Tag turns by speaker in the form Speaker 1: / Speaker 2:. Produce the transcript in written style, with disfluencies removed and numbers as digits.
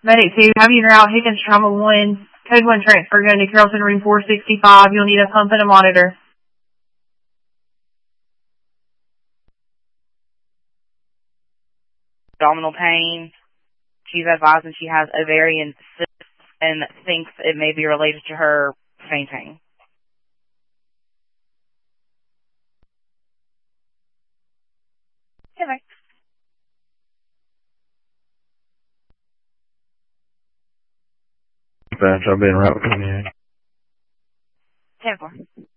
Speaker 1: Medic 2, have you route Higgins Trauma 1, Code 1 transfer going to Carrollton Room 465. You'll need a pump and a monitor.
Speaker 2: Abdominal pain. She's advising she has ovarian cysts and thinks it may be related to her fainting. Okay.
Speaker 3: I've been route 28.
Speaker 2: 10-4.